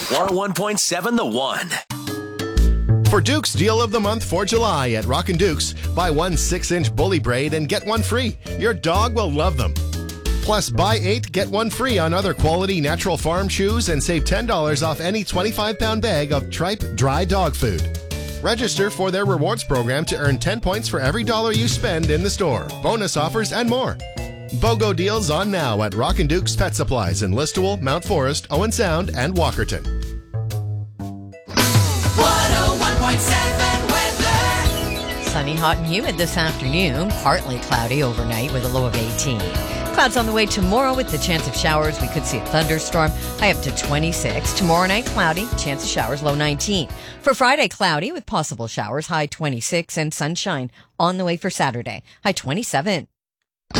101.7 The One. For Duke's Deal of the Month for July at Rockin' Duke's, buy one 6-inch bully braid and get one free. Your dog will love them. Plus, buy 8, get one free on other quality natural farm chews and save $10 off any 25-pound bag of Tripe dry dog food. Register for their rewards program to earn 10 points for every dollar you spend in the store. Bonus offers and more. BOGO deals on now at Rockin' Duke's Pet Supplies in Listowel, Mount Forest, Owen Sound, and Walkerton. 101.7 weather. Sunny, hot and humid this afternoon. Partly cloudy overnight with a low of 18. Clouds on the way tomorrow with the chance of showers. We could see a thunderstorm. High up to 26. Tomorrow night, cloudy. Chance of showers, low 19. For Friday, cloudy with possible showers. High 26 and sunshine on the way for Saturday. High 27.